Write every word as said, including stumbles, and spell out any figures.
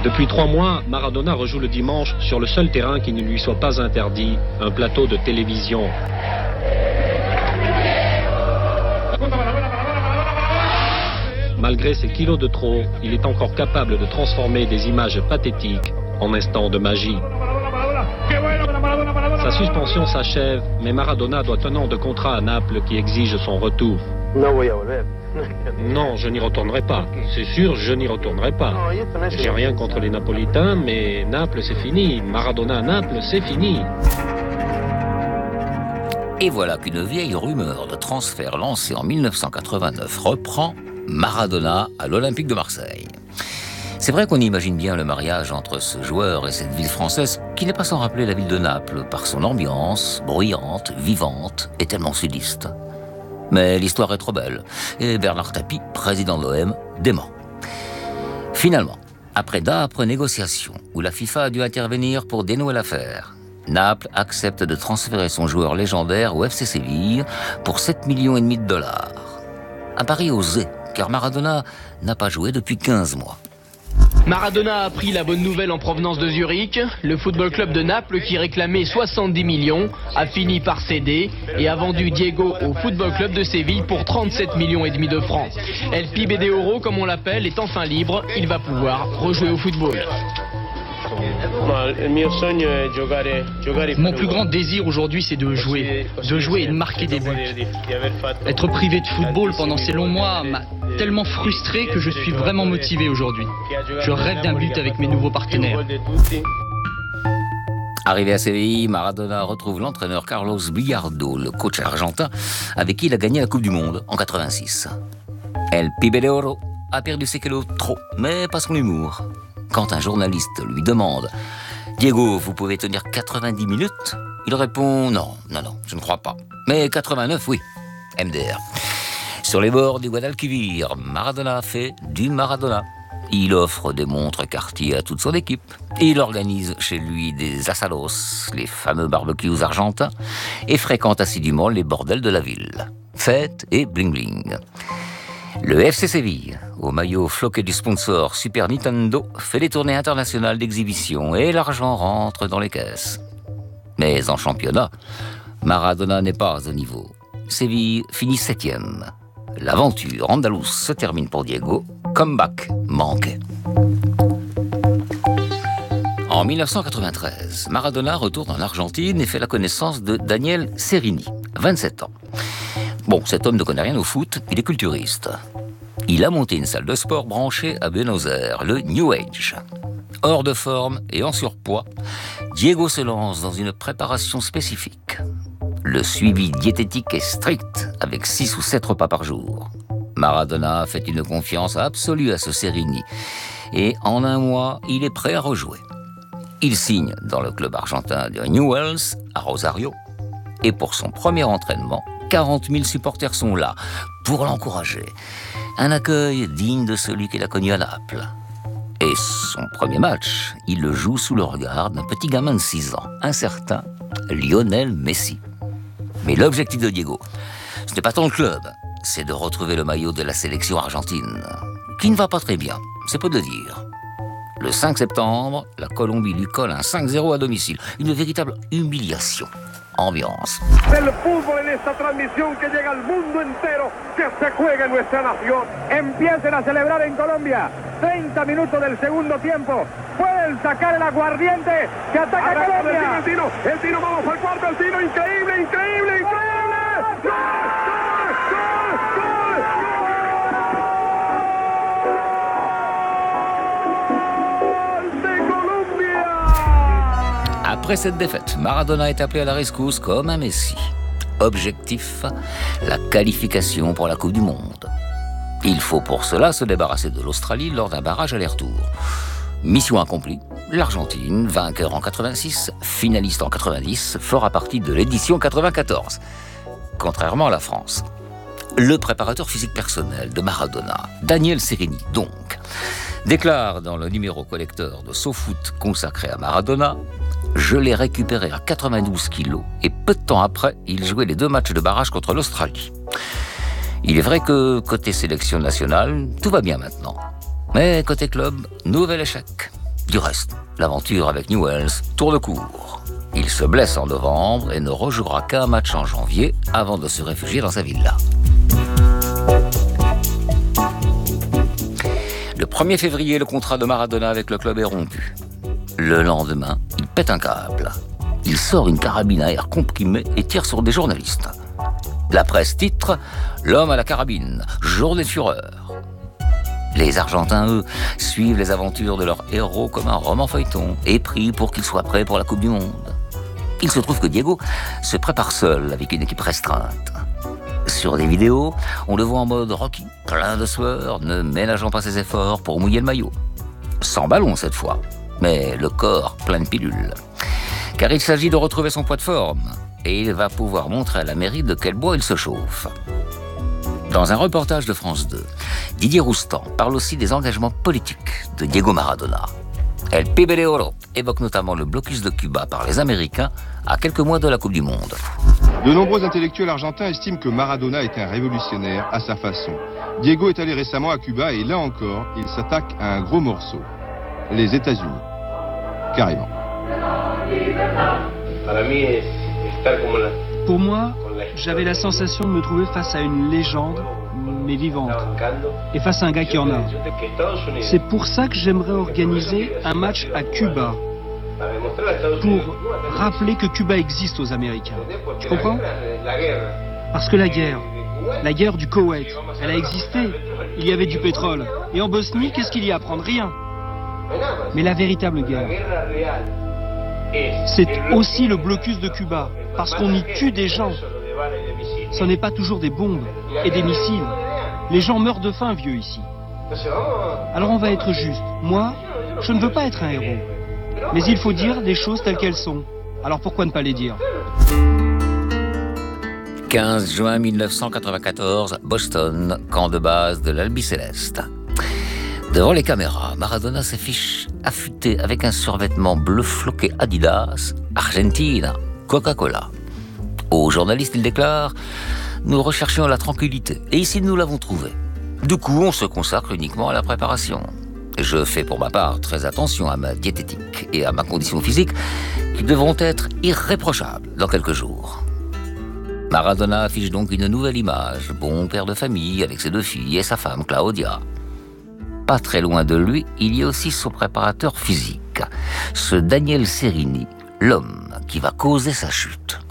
Depuis trois mois, Maradona rejoue le dimanche sur le seul terrain qui ne lui soit pas interdit, un plateau de télévision. Malgré ses kilos de trop, il est encore capable de transformer des images pathétiques en instants de magie. Sa suspension s'achève, mais Maradona doit un an de contrat à Naples qui exige son retour. Non, je n'y retournerai pas. C'est sûr, je n'y retournerai pas. J'ai rien contre les Napolitains, mais Naples, c'est fini. Maradona à Naples, c'est fini. Et voilà qu'une vieille rumeur de transfert lancée en mille neuf cent quatre-vingt-neuf reprend Maradona à l'Olympique de Marseille. C'est vrai qu'on imagine bien le mariage entre ce joueur et cette ville française qui n'est pas sans rappeler la ville de Naples par son ambiance bruyante, vivante et tellement sudiste. Mais l'histoire est trop belle et Bernard Tapie, président de l'O M, dément. Finalement, après d'âpres négociations où la FIFA a dû intervenir pour dénouer l'affaire, Naples accepte de transférer son joueur légendaire au F C Séville pour sept millions et demi de dollars. Un pari osé, car Maradona n'a pas joué depuis quinze mois. Maradona a appris la bonne nouvelle en provenance de Zurich. Le football club de Naples, qui réclamait soixante-dix millions, a fini par céder et a vendu Diego au football club de Séville pour trente-sept millions et demi de francs. El Pibe de Oro, comme on l'appelle, est enfin libre. Il va pouvoir rejouer au football. Mon plus grand désir aujourd'hui, c'est de jouer, de jouer et de marquer des buts. Être privé de football pendant ces longs mois m'a tellement frustré que je suis vraiment motivé aujourd'hui. Je rêve d'un but avec mes nouveaux partenaires. Arrivé à Séville, Maradona retrouve l'entraîneur Carlos Bilardo, le coach argentin, avec qui il a gagné la Coupe du Monde en quatre-vingt-six. El Pibe de Oro a perdu ses kilos trop, mais pas son humour. Quand un journaliste lui demande « Diego, vous pouvez tenir quatre-vingt-dix minutes ?» Il répond « Non, non, non, je ne crois pas. Mais quatre-vingt-neuf, oui. M D R. » Sur les bords du Guadalquivir, Maradona fait du Maradona. Il offre des montres Cartier à toute son équipe. Il organise chez lui des asados, les fameux barbecues argentins, et fréquente assidûment les bordels de la ville. Fête et bling-bling. Le F C Séville, au maillot floqué du sponsor Super Nintendo, fait des tournées internationales d'exhibition et l'argent rentre dans les caisses. Mais en championnat, Maradona n'est pas au niveau. Séville finit septième. L'aventure andalouse se termine pour Diego. Comeback manqué. En mille neuf cent quatre-vingt-treize, Maradona retourne en Argentine et fait la connaissance de Daniel Cerini, vingt-sept ans. Bon, cet homme ne connaît rien au foot, il est culturiste. Il a monté une salle de sport branchée à Buenos Aires, le New Age. Hors de forme et en surpoids, Diego se lance dans une préparation spécifique. Le suivi diététique est strict, avec six ou sept repas par jour. Maradona fait une confiance absolue à ce Cerini. Et en un mois, il est prêt à rejouer. Il signe dans le club argentin de Newell's, à Rosario. Et pour son premier entraînement, quarante mille supporters sont là pour l'encourager. Un accueil digne de celui qu'il a connu à Naples. Et son premier match, il le joue sous le regard d'un petit gamin de six ans, un certain Lionel Messi. Mais l'objectif de Diego, ce n'est pas tant le club, c'est de retrouver le maillot de la sélection argentine, qui ne va pas très bien, c'est peu de le dire. Le cinq septembre, la Colombie lui colle un cinq zéro à domicile, une véritable humiliation. Ambiance. Del fútbol en esta transmisión que llega al mundo entero, que se juega en nuestra nación. Empiecen a celebrar en Colombia. treinta minutos del segundo tiempo. Pueden sacar el aguardiente que ataca a Colombia. El tiro, el tiro, vamos al cuarto, el tiro, increíble, increíble, increíble. ¡Gol! ¡Gol! ¡Gol! ¡Gol! ¡Gol de Colombia! Après cette défaite, Maradona est appelé à la rescousse comme un Messi. Objectif, la qualification pour la Coupe du Monde. Il faut pour cela se débarrasser de l'Australie lors d'un barrage aller-retour. Mission accomplie, l'Argentine, vainqueur en quatre-vingt-six, finaliste en quatre-vingt-dix, fera partie de l'édition quatre-vingt-quatorze. Contrairement à la France. Le préparateur physique personnel de Maradona, Daniel Cerini donc, déclare dans le numéro collecteur de SoFoot consacré à Maradona: « Je l'ai récupéré à quatre-vingt-douze kilos et peu de temps après, il jouait les deux matchs de barrage contre l'Australie. Il est vrai que côté sélection nationale, tout va bien maintenant. Mais côté club, nouvel échec. Du reste, l'aventure avec Newell's tourne court. Il se blesse en novembre et ne rejouera qu'un match en janvier avant de se réfugier dans sa villa. Le premier février, le contrat de Maradona avec le club est rompu. Le lendemain, il pète un câble. Il sort une carabine à air comprimé et tire sur des journalistes. La presse titre « L'homme à la carabine, journée de fureur ». Les Argentins, eux, suivent les aventures de leur héros comme un roman feuilleton et prient pour qu'il soit prêt pour la Coupe du Monde. Il se trouve que Diego se prépare seul avec une équipe restreinte. Sur des vidéos, on le voit en mode Rocky, plein de sueur, ne ménageant pas ses efforts pour mouiller le maillot. Sans ballon cette fois, mais le corps plein de pilules. Car il s'agit de retrouver son poids de forme, et il va pouvoir montrer à la mairie de quel bois il se chauffe. Dans un reportage de France deux, Didier Roustan parle aussi des engagements politiques de Diego Maradona. El Pibe de Oro évoque notamment le blocus de Cuba par les Américains à quelques mois de la Coupe du Monde. De nombreux intellectuels argentins estiment que Maradona est un révolutionnaire à sa façon. Diego est allé récemment à Cuba et là encore, il s'attaque à un gros morceau. Les États-Unis. Carrément. Pour moi, j'avais la sensation de me trouver face à une légende, mais vivante, et face à un gars qui en a. C'est pour ça que j'aimerais organiser un match à Cuba, pour rappeler que Cuba existe aux Américains. Tu comprends? Parce que la guerre, la guerre du Koweït, elle a existé. Il y avait du pétrole. Et en Bosnie, qu'est-ce qu'il y a à prendre? Rien. Mais la véritable guerre, c'est aussi le blocus de Cuba, parce qu'on y tue des gens. Ce n'est pas toujours des bombes et des missiles. Les gens meurent de faim, vieux, ici. Alors on va être juste. Moi, je ne veux pas être un héros. Mais il faut dire des choses telles qu'elles sont. Alors pourquoi ne pas les dire? quinze juin mille neuf cent quatre-vingt-quatorze, Boston, camp de base de l'Albiceleste. Devant les caméras, Maradona s'affiche affûté avec un survêtement bleu floqué Adidas, Argentina, Coca-Cola. Aux journalistes, il déclare « Nous recherchions la tranquillité, et ici nous l'avons trouvée. Du coup, on se consacre uniquement à la préparation. Je fais pour ma part très attention à ma diététique et à ma condition physique, qui devront être irréprochables dans quelques jours. » Maradona affiche donc une nouvelle image, bon père de famille avec ses deux filles et sa femme Claudia. Pas très loin de lui, il y a aussi son préparateur physique, ce Daniel Serini, l'homme qui va causer sa chute.